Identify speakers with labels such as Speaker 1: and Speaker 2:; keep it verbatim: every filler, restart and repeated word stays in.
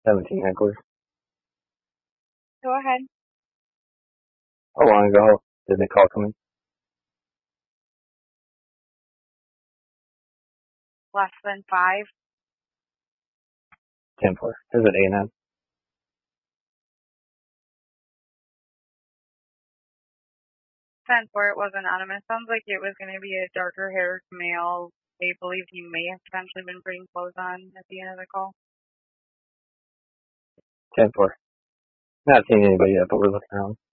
Speaker 1: seventeen headquarters.
Speaker 2: Go ahead.
Speaker 1: How long ago did the call come in?
Speaker 2: Less than five.
Speaker 1: ten four. Is it A and M?
Speaker 2: ten four, it was anonymous. Sounds like it was going to be a darker haired male. They believe he may have potentially been putting clothes on at the end of the call.
Speaker 1: ten four. Not seeing anybody yet, but we're looking around.